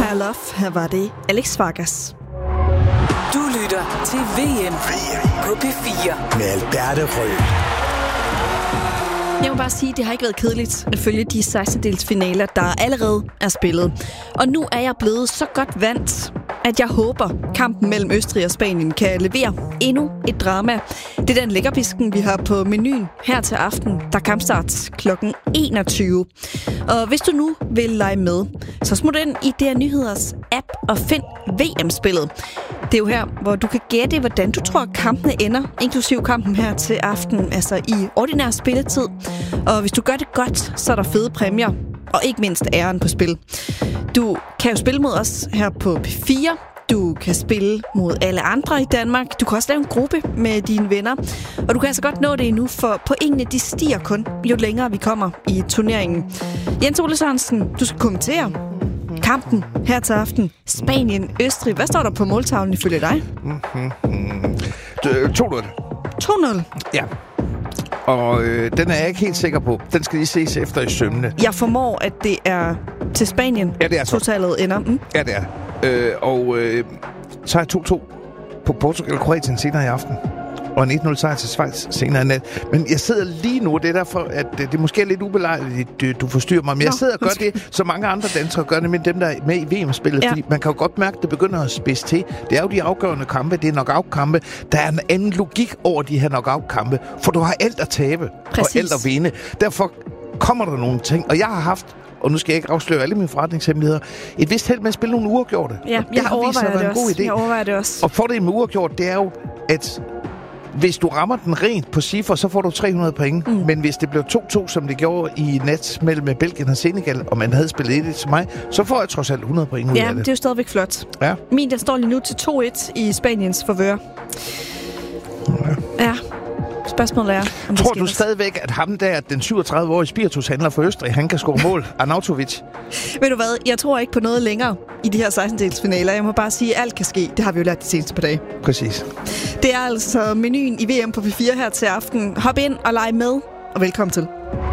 My Love. Her var det Alex Vargas. Du lytter til VM på P4 med Alberte Rød. Jeg må bare sige, at det har ikke været kedeligt at følge de 16-dels finaler, der allerede er spillet. Og nu er jeg blevet så godt vant, at jeg håber, kampen mellem Østrig og Spanien kan levere endnu et drama. Det er den lækkerbisken, vi har på menuen her til aften, der kampstart kl. 21. Og hvis du nu vil lege med, så smut ind i DR Nyheders app og find VM-spillet. Det er jo her, hvor du kan gætte, hvordan du tror, kampene ender, inklusiv kampen her til aften, altså i ordinær spilletid. Og hvis du gør det godt, så er der fede præmier, og ikke mindst æren på spil. Du kan jo spille mod os her på P4. Du kan spille mod alle andre i Danmark. Du kan også lave en gruppe med dine venner. Og du kan altså godt nå det endnu, for pointene de stiger kun, jo længere vi kommer i turneringen. Jens Ole Sørensen, du skal kommentere kampen her til aften. Spanien-Østrig. Hvad står der på måltavlen ifølge dig? 2-0. 2-0? Ja. Og den er jeg ikke helt sikker på. Den skal lige ses efter i sømmene. Jeg formår, at det er til Spanien. Ja, det er så. Totalet ender. Ja, det er. Så er 2-2 på Portugal og Kroatien senere i aften. Og en 1-0 sejr til Schweiz senere i nat. Men jeg sidder lige nu, det er derfor, at det måske er lidt ubelejligt, du forstyrrer mig. Men jeg sidder og gør det, så mange andre danskere gør det, med dem, der er med i VM-spillet. Ja. Fordi man kan jo godt mærke, at det begynder at spidse til. Det er jo de afgørende kampe, det er knockout-kampe. Der er en anden logik over de her knockout-kampe. For du har alt at tabe. Præcis. Og alt at vinde. Derfor kommer der nogle ting. Og jeg har haft, og nu skal jeg ikke afsløre alle mine forretningshemmeligheder, et vist held med at spille nogle uafgjorte. Ja, jeg overvejer det også. Og fordelen med uafgjort, det er jo, at hvis du rammer den rent på cifre, så får du 300 point. Men hvis det blev 2-2, som det gjorde i nat mellem Belgien og Senegal, og man havde spillet 1 til mig, så får jeg trods alt 100 point ud af det. Ja, det er jo stadigvæk flot. Ja. Min, der står lige nu til 2-1 i Spaniens favør. Ja. Spørgsmålet er, om tror du stadigvæk, at ham der, den 37-årige spiritushandler for Østrig, han kan score mål? Arnautovic? Ved du hvad? Jeg tror ikke på noget længere i de her 16-dels finaler. Jeg må bare sige, at alt kan ske. Det har vi jo lært de seneste par dage. Præcis. Det er altså menuen i VM på P4 her til aften. Hop ind og leg med, og velkommen til.